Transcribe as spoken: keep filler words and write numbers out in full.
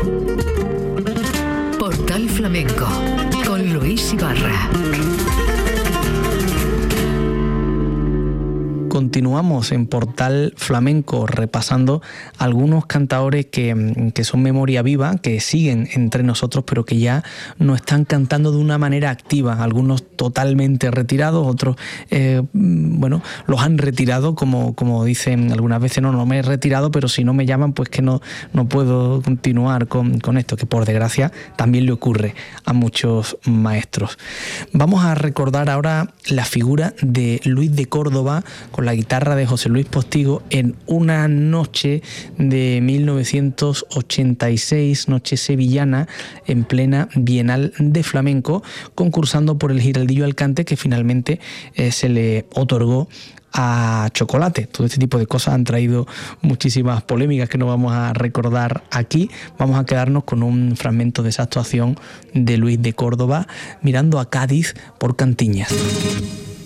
Portal Flamenco con Luis Ibarra. Continuamos en Portal Flamenco repasando algunos cantaores que, que son memoria viva, que siguen entre nosotros, pero que ya no están cantando de una manera activa. Algunos totalmente retirados, otros, eh, bueno, los han retirado, como, como dicen algunas veces, no, no me he retirado, pero si no me llaman, pues que no, no puedo continuar con, con esto, que por desgracia también le ocurre a muchos maestros. Vamos a recordar ahora la figura de Luis de Córdoba, con la guitarra de José Luis Postigo, en una noche de mil novecientos ochenta y seis, noche sevillana, en plena Bienal de Flamenco, concursando por el Giraldillo Alcante, que finalmente eh, se le otorgó a Chocolate. Todo este tipo de cosas han traído muchísimas polémicas que no vamos a recordar aquí. Vamos a quedarnos con un fragmento de esa actuación de Luis de Córdoba, mirando a Cádiz por Cantiñas.